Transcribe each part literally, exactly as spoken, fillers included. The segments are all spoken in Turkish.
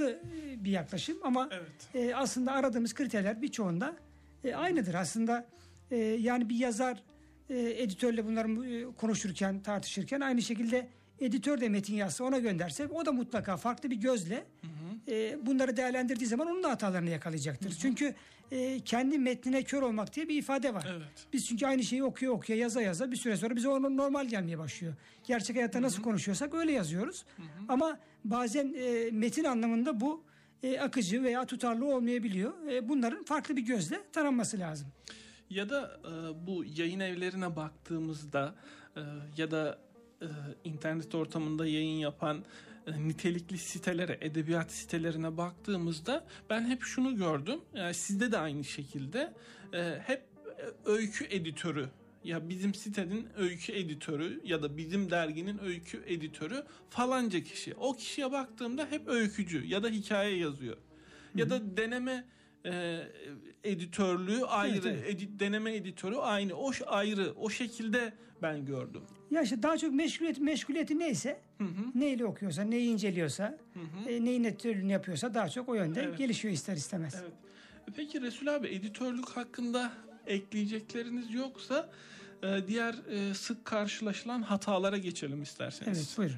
farklı bir yaklaşım ama evet. e, aslında aradığımız kriterler birçoğunda e, aynıdır. Aslında e, yani bir yazar e, editörle bunları e, konuşurken, tartışırken aynı şekilde editör de metin yazsa ona gönderse o da mutlaka farklı bir gözle hı hı. E, bunları değerlendirdiği zaman onun da hatalarını yakalayacaktır. Hı hı. Çünkü e, kendi metnine kör olmak diye bir ifade var. Evet. Biz çünkü aynı şeyi okuyor okuyor yaza yaza bir süre sonra bize onun normal gelmeye başlıyor. Gerçek hayatta hı hı. nasıl konuşuyorsak öyle yazıyoruz. Hı hı. Ama bazen e, metin anlamında bu e, akıcı veya tutarlı olmayabiliyor. E, bunların farklı bir gözle taranması lazım. Ya da e, bu yayın evlerine baktığımızda e, ya da e, internet ortamında yayın yapan e, nitelikli sitelere, edebiyat sitelerine baktığımızda ben hep şunu gördüm. Yani sizde de aynı şekilde e, hep öykü editörü, ya bizim sitenin öykü editörü ya da bizim derginin öykü editörü falanca kişi. O kişiye baktığımda hep öykücü ya da hikaye yazıyor. Hı-hı. Ya da deneme e, editörlüğü ayrı, evet, evet. Edit, deneme editörü aynı. O ayrı, o şekilde ben gördüm. Ya işte daha çok meşguliyet, meşguliyeti neyse, hı hı. neyle okuyorsa, neyi inceliyorsa, hı hı. E, neyin editörlüğünü yapıyorsa daha çok o yönde evet. gelişiyor ister istemez. Evet. Peki Resul abi, editörlük hakkında ekleyecekleriniz yoksa e, diğer e, sık karşılaşılan hatalara geçelim isterseniz. Evet, buyurun.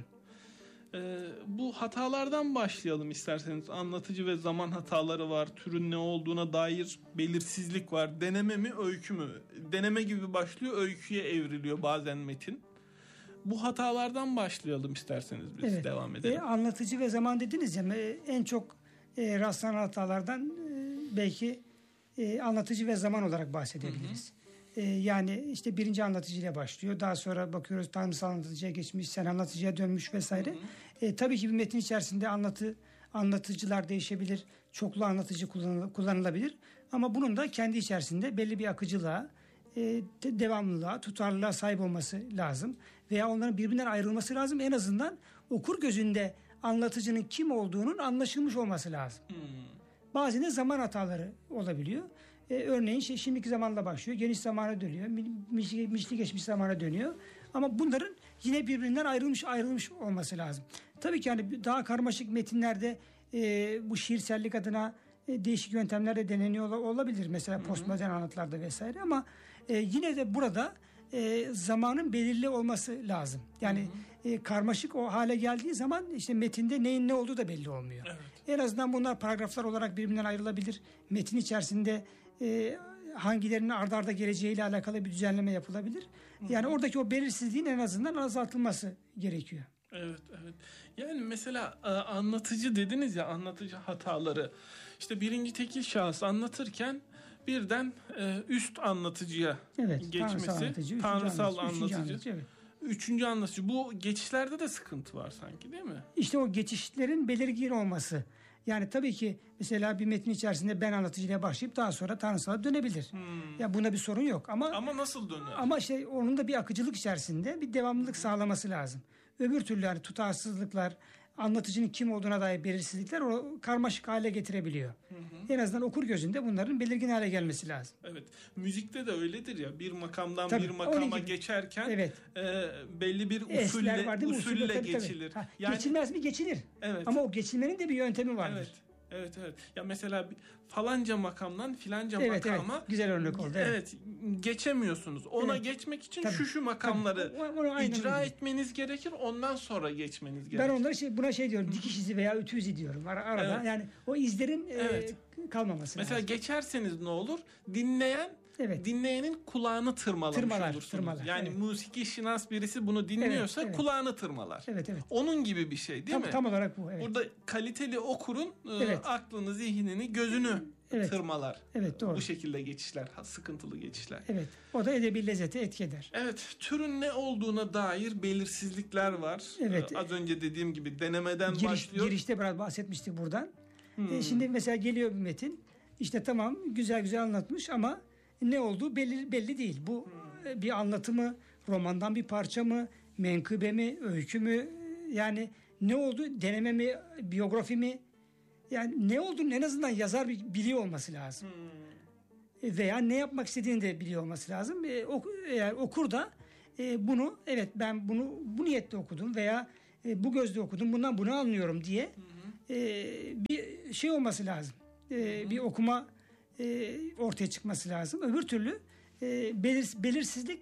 E, bu hatalardan başlayalım isterseniz. Anlatıcı ve zaman hataları var. Türün ne olduğuna dair belirsizlik var. Deneme mi, öykü mü? Deneme gibi başlıyor, öyküye evriliyor bazen metin. Bu hatalardan başlayalım isterseniz biz evet. devam edelim. E, anlatıcı ve zaman dediniz ya, en çok e, rastlanan hatalardan e, belki e, anlatıcı ve zaman olarak bahsedebiliriz. Hı hı. E, yani işte birinci anlatıcıyla başlıyor. Daha sonra bakıyoruz tanrısal anlatıcıya geçmiş, sen anlatıcıya dönmüş vesaire. Hı hı. E, tabii ki bir metin içerisinde anlatı anlatıcılar değişebilir. Çoklu anlatıcı kullanıl- kullanılabilir. Ama bunun da kendi içerisinde belli bir akıcılığa, e, devamlılığa, tutarlılığa sahip olması lazım. Veya onların birbirinden ayrılması lazım. En azından okur gözünde anlatıcının kim olduğunun anlaşılmış olması lazım. Hmm. Bazen de zaman hataları olabiliyor. Ee, örneğin şey, şimdiki zamanla başlıyor. Geniş zamana dönüyor. Mişli, mişli geçmiş zamana dönüyor. Ama bunların yine birbirinden ayrılmış ayrılmış olması lazım. Tabii ki hani daha karmaşık metinlerde e, bu şiirsellik adına e, değişik yöntemler de deneniyor olabilir. Mesela hı hı. postmodern anlatılarda vesaire. Ama e, yine de burada e, zamanın belirli olması lazım. Yani e, karmaşık o hale geldiği zaman işte metinde neyin ne olduğu da belli olmuyor. Evet. En azından bunlar paragraflar olarak birbirinden ayrılabilir. Metin içerisinde e, hangilerinin arda arda geleceğiyle alakalı bir düzenleme yapılabilir. Hı-hı. Yani oradaki o belirsizliğin en azından azaltılması gerekiyor. Evet, evet. Yani mesela anlatıcı dediniz ya, anlatıcı hataları. İşte birinci tekil şahıs anlatırken birden üst anlatıcıya evet, geçmesi. Tanrısal anlatıcı, tanrısal anlatıcı. anlatıcı evet. Üçüncü anlatıcı. Bu geçişlerde de sıkıntı var sanki, değil mi? İşte o geçişlerin belirgin olması. Yani tabii ki mesela bir metin içerisinde ben anlatıcıyla başlayıp daha sonra tanrısala dönebilir. Hmm. Ya buna bir sorun yok ama ama nasıl döner? Ama işte onun da bir akıcılık içerisinde bir devamlılık sağlaması lazım. Öbür türlü yani tutarsızlıklar, anlatıcının kim olduğuna dair belirsizlikler o karmaşık hale getirebiliyor. Hı hı. En azından okur gözünde bunların belirgin hale gelmesi lazım. Evet. Müzikte de öyledir ya. Bir makamdan tabii, bir makama geçerken evet. e, belli bir usulle, var, usulle, usulle tabii, geçilir. Tabii. Ha, yani, geçilmez mi? Geçilir. Evet. Ama o geçilmenin de bir yöntemi vardır. Evet. Evet evet. Ya mesela falanca makamdan filanca evet, makama evet. Güzel örnek oldu. Evet. evet geçemiyorsunuz. Ona evet. geçmek için tabii. şu şu makamları tabii. O, o, icra öyle. etmeniz gerekir. Ondan sonra geçmeniz gerekir. Ben onlara şey, buna şey diyorum. Dikiş izi veya ütü izi diyorum. Ar- arada evet. yani o izlerin evet. e, kalmaması mesela lazım. geçerseniz ne olur? Dinleyen evet. dinleyenin kulağını tırmalamış tırmalar, olursunuz. Tırmalar, yani evet. musiki şinas birisi bunu dinliyorsa evet, evet. kulağını tırmalar. Evet, evet. Onun gibi bir şey değil tam, mi? Tam olarak bu. Evet. Burada kaliteli okurun evet. e, aklını, zihnini, gözünü evet. tırmalar. Evet, doğru. Bu şekilde geçişler, sıkıntılı geçişler. Evet. O da edebi lezzeti etki eder. Evet. Türün ne olduğuna dair belirsizlikler var. Evet. Ee, az önce dediğim gibi denemeden Giriş, başlıyor. Girişte biraz bahsetmiştik buradan. Hmm. E, şimdi mesela geliyor bir metin. İşte tamam güzel güzel anlatmış ama ne olduğu belli belli değil. Bu hmm. bir anlatı mı, romandan bir parça mı, menkıbe mi, öykü mü? Yani ne oldu? Deneme mi, biyografi mi? Yani ne olduğunu en azından yazar biliyor olması lazım. Hmm. Veya ne yapmak istediğini de biliyor olması lazım. E, oku, eğer okur da e, bunu evet ben bunu bu niyetle okudum veya e, bu gözle okudum bundan bunu anlıyorum diye e, bir şey olması lazım. E, bir okuma e, ortaya çıkması lazım. Öbür türlü e, belir, belirsizlik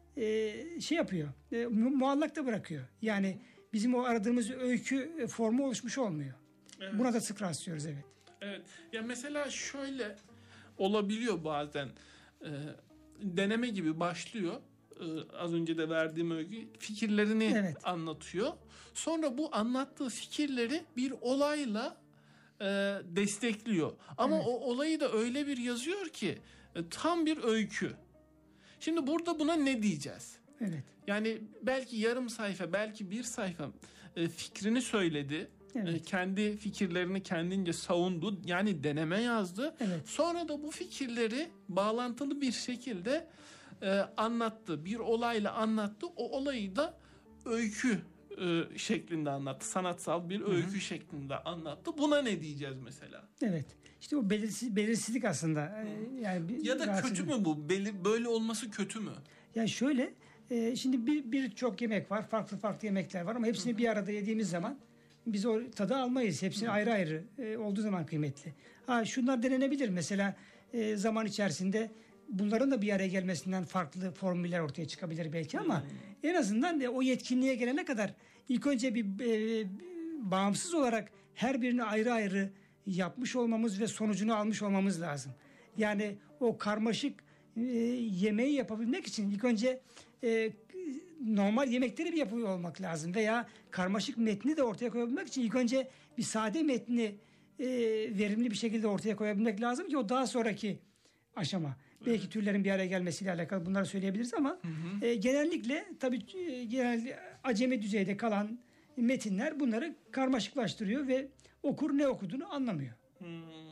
e, şey yapıyor. E, mu- muallakta bırakıyor. Yani bizim o aradığımız öykü formu oluşmuş olmuyor. Evet. Buna da sık rastlıyoruz, evet. Evet. Ya mesela şöyle olabiliyor bazen. Ee, deneme gibi başlıyor. Ee, az önce de verdiğim öykü fikirlerini Evet. anlatıyor. Sonra bu anlattığı fikirleri bir olayla e, destekliyor. Ama Evet. o olayı da öyle bir yazıyor ki e, tam bir öykü. Şimdi burada buna ne diyeceğiz? Evet. Yani belki yarım sayfa, belki bir sayfa e, fikrini söyledi. Evet. E, kendi fikirlerini kendince savundu. Yani deneme yazdı. Evet. Sonra da bu fikirleri bağlantılı bir şekilde e, anlattı. Bir olayla anlattı. O olayı da öykü e, şeklinde anlattı. Sanatsal bir öykü Hı-hı. şeklinde anlattı. Buna ne diyeceğiz mesela? Evet. İşte o belirsiz, belirsizlik aslında. Hı. Yani bir, ya da kötü mü bu? Beli, böyle olması kötü mü? Ya şöyle, e, şimdi bir birçok yemek var. Farklı farklı yemekler var ama hepsini Hı-hı. bir arada yediğimiz zaman biz o tadı almayız. Hepsini Hı. ayrı ayrı e, olduğu zaman kıymetli. Ha, şunlar denenebilir. Mesela e, zaman içerisinde bunların da bir araya gelmesinden farklı formüller ortaya çıkabilir belki ama Hı. en azından de o yetkinliğe gelene kadar ilk önce bir e, bağımsız olarak her birini ayrı ayrı yapmış olmamız ve sonucunu almış olmamız lazım. Yani o karmaşık e, yemeği yapabilmek için ilk önce e, normal yemekleri bir yapıyor olmak lazım veya karmaşık metni de ortaya koyabilmek için ilk önce bir sade metni e, verimli bir şekilde ortaya koyabilmek lazım ki o daha sonraki aşama. Evet. Belki türlerin bir araya gelmesiyle alakalı bunları söyleyebiliriz ama hı hı. E, genellikle tabii e, genel acemi düzeyde kalan metinler bunları karmaşıklaştırıyor ve okur ne okuduğunu anlamıyor. Hmm.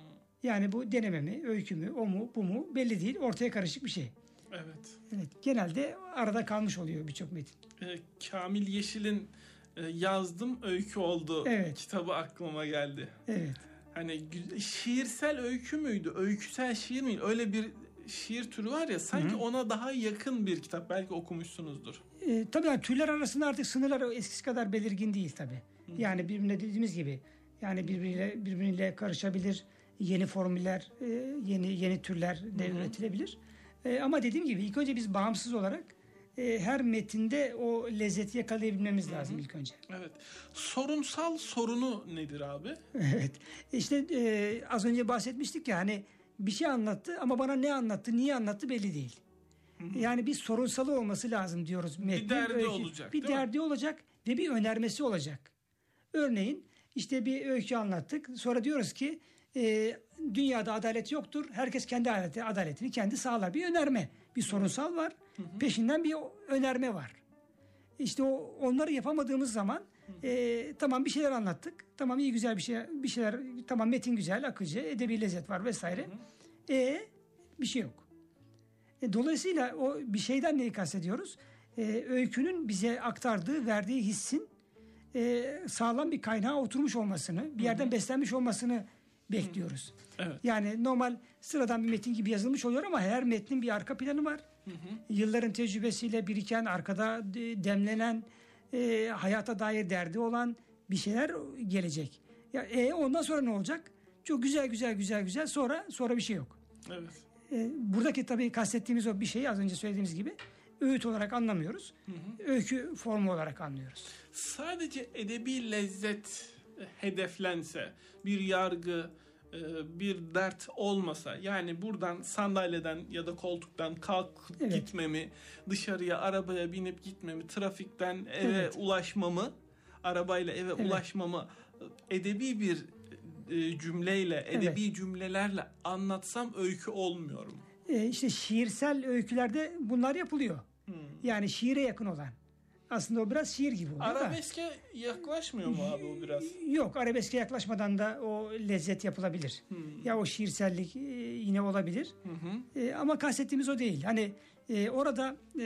Yani bu deneme mi, öykü mü, o mu, bu mu belli değil. Ortaya karışık bir şey. Evet. Evet. Genelde arada kalmış oluyor birçok metin. E, Kamil Yeşil'in e, Yazdım Öykü Oldu evet. kitabı aklıma geldi. Evet. Hani şiirsel öykü müydü, öyküsel şiir miydi? Öyle bir şiir türü var ya sanki Hı-hı. ona daha yakın bir kitap. Belki okumuşsunuzdur. E, tabii yani türler arasında artık sınırlar eskisi kadar belirgin değil tabii. Hı-hı. Yani birbirine dediğimiz gibi yani birbiriyle birbiriyle karışabilir. Yeni formüller, e, yeni yeni türler de Hı-hı. üretilebilir. E, ama dediğim gibi ilk önce biz bağımsız olarak e, her metinde o lezzeti yakalayabilmemiz Hı-hı. lazım ilk önce. Evet. Sorunsal sorunu nedir abi? Evet. İşte e, az önce bahsetmiştik ya hani bir şey anlattı ama bana ne anlattı, niye anlattı belli değil. Hı-hı. Yani bir sorunsalı olması lazım diyoruz. Metnin, bir derdi öykü, olacak. Bir derdi mi? olacak ve bir önermesi olacak. Örneğin işte bir öykü anlattık. Sonra diyoruz ki e, dünyada adalet yoktur. Herkes kendi adaleti, adaletini kendi sağlar. Bir önerme, bir sorunsal var. Hı hı. Peşinden bir önerme var. İşte o onları yapamadığımız zaman e, tamam bir şeyler anlattık. Tamam iyi güzel bir şey bir şeyler tamam metin güzel, akıcı, edebi lezzet var vesaire. Hı hı. E bir şey yok. E, dolayısıyla o bir şeyden neyi kastediyoruz? E, öykünün bize aktardığı, verdiği hissin e, sağlam bir kaynağa oturmuş olmasını, bir yerden Hı-hı. beslenmiş olmasını bekliyoruz. Evet. Yani normal sıradan bir metin gibi yazılmış oluyor ama her metnin bir arka planı var. Hı hı. Yılların tecrübesiyle biriken, arkada demlenen, e, hayata dair derdi olan bir şeyler gelecek. Ya e, ondan sonra ne olacak? Çok güzel güzel güzel güzel sonra sonra bir şey yok. Evet. E, buradaki tabii kastettiğimiz o bir şeyi az önce söylediğimiz gibi öğüt olarak anlamıyoruz. Hı hı. Öykü formu olarak anlıyoruz. Sadece edebi lezzet hedeflense, bir yargı, bir dert olmasa, yani buradan sandalyeden ya da koltuktan kalkıp evet. gitmemi, dışarıya arabaya binip gitmemi, trafikten eve evet. ulaşmamı, arabayla eve evet. ulaşmamı edebi bir cümleyle, edebi evet. cümlelerle anlatsam öykü olmuyor mu? E işte şiirsel öykülerde bunlar yapılıyor. Hmm. Yani şiire yakın olan. Aslında o biraz şiir gibi oluyor. Arabeske da. yaklaşmıyor mu abi o biraz? Yok, arabeske yaklaşmadan da o lezzet yapılabilir. Hmm. Ya o şiirsellik yine olabilir. Hı hı. E, ama kastettiğimiz o değil. Hani e, orada e,